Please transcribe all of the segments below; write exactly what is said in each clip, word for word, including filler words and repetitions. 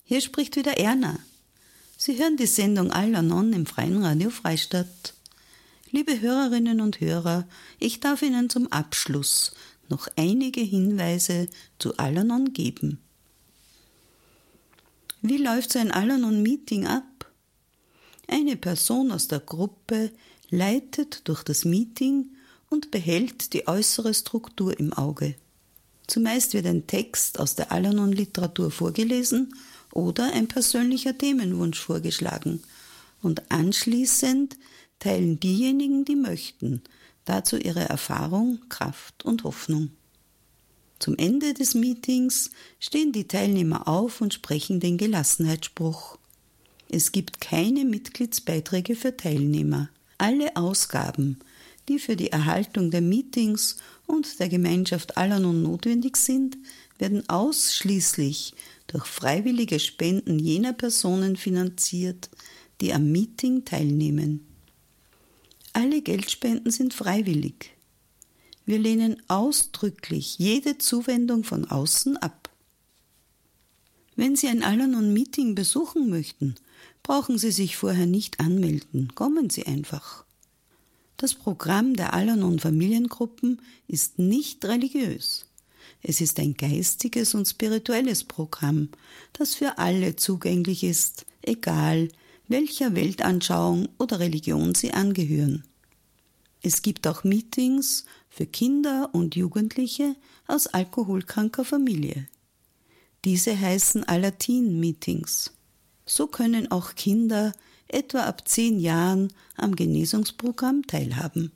Hier spricht wieder Erna. Sie hören die Sendung Al-Anon im Freien Radio Freistadt. Liebe Hörerinnen und Hörer, ich darf Ihnen zum Abschluss noch einige Hinweise zu Al-Anon geben. Wie läuft so ein Al-Anon-Meeting ab? Eine Person aus der Gruppe leitet durch das Meeting und behält die äußere Struktur im Auge. Zumeist wird ein Text aus der Al-Anon-Literatur vorgelesen oder ein persönlicher Themenwunsch vorgeschlagen und anschließend teilen diejenigen, die möchten, dazu ihre Erfahrung, Kraft und Hoffnung. Zum Ende des Meetings stehen die Teilnehmer auf und sprechen den Gelassenheitsspruch. Es gibt keine Mitgliedsbeiträge für Teilnehmer. Alle Ausgaben, die für die Erhaltung der Meetings und der Gemeinschaft Al-Anon notwendig sind, werden ausschließlich durch freiwillige Spenden jener Personen finanziert, die am Meeting teilnehmen. Alle Geldspenden sind freiwillig. Wir lehnen ausdrücklich jede Zuwendung von außen ab. Wenn Sie ein Al-Anon-Meeting besuchen möchten, brauchen Sie sich vorher nicht anmelden. Kommen Sie einfach. Das Programm der Al-Anon-Familiengruppen ist nicht religiös. Es ist ein geistiges und spirituelles Programm, das für alle zugänglich ist, egal welcher Weltanschauung oder Religion sie angehören. Es gibt auch Meetings für Kinder und Jugendliche aus alkoholkranker Familie. Diese heißen Alatin-Meetings. So können auch Kinder etwa ab zehn Jahren am Genesungsprogramm teilhaben.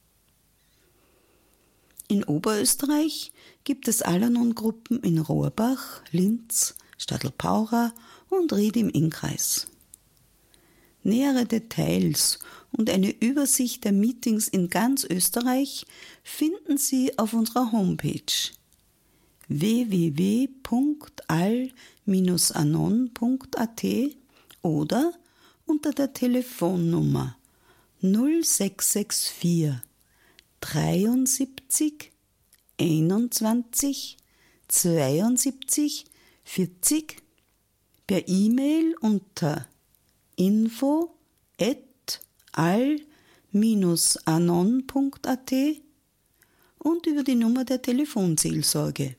In Oberösterreich gibt es Al-Anon-Gruppen in Rohrbach, Linz, Stadl-Paura und Ried im Innkreis. Nähere Details und eine Übersicht der Meetings in ganz Österreich finden Sie auf unserer Homepage w w w punkt al Bindestrich anon punkt a t oder unter der Telefonnummer null sechs sechs vier dreiundsiebzig einundzwanzig zweiundsiebzig vierzig, per E-Mail unter info at al Bindestrich anon punkt a t und über die Nummer der Telefonseelsorge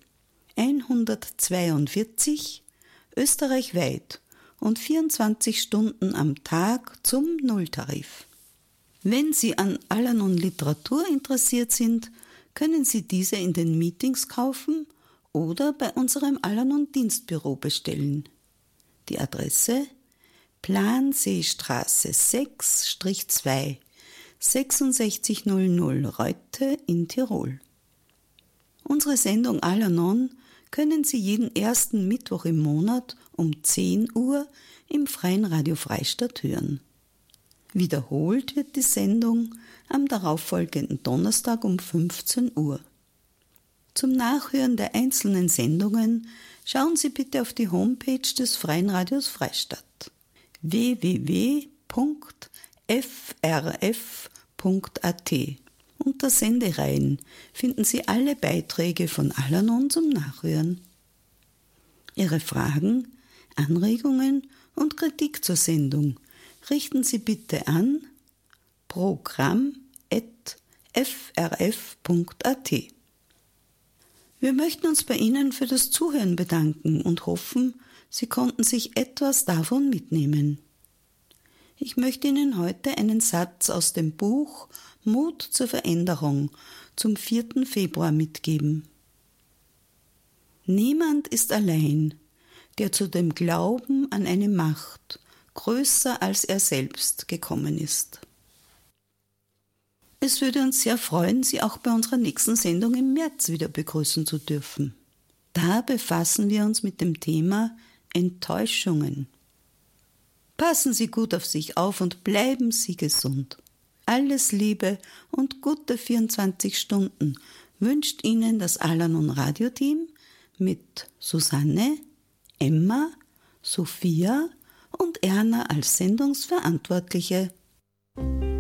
hundertzweiundvierzig österreichweit und vierundzwanzig Stunden am Tag zum Nulltarif. Wenn Sie an Al-Anon-Literatur interessiert sind, können Sie diese in den Meetings kaufen oder bei unserem Al-Anon-Dienstbüro bestellen. Die Adresse: Planseestraße sechs zwei, sechsundsechzigtausend Reute in Tirol. Unsere Sendung Al-Anon können Sie jeden ersten Mittwoch im Monat um zehn Uhr im Freien Radio Freistadt hören. Wiederholt wird die Sendung am darauffolgenden Donnerstag um fünfzehn Uhr. Zum Nachhören der einzelnen Sendungen schauen Sie bitte auf die Homepage des Freien Radios Freistadt w w w punkt f r f punkt a t. Unter Sendereihen finden Sie alle Beiträge von Al-Anon zum Nachhören. Ihre Fragen, Anregungen und Kritik zur Sendung richten Sie bitte an programm at f r f punkt a t. Wir möchten uns bei Ihnen für das Zuhören bedanken und hoffen, Sie konnten sich etwas davon mitnehmen. Ich möchte Ihnen heute einen Satz aus dem Buch Mut zur Veränderung zum vierten Februar mitgeben. Niemand ist allein, der zu dem Glauben an eine Macht größer als er selbst gekommen ist. Es würde uns sehr freuen, Sie auch bei unserer nächsten Sendung im März wieder begrüßen zu dürfen. Da befassen wir uns mit dem Thema Enttäuschungen. Passen Sie gut auf sich auf und bleiben Sie gesund. Alles Liebe und gute vierundzwanzig Stunden wünscht Ihnen das Al-Anon Radioteam mit Susanne, Emma, Sophia und Erna als Sendungsverantwortliche.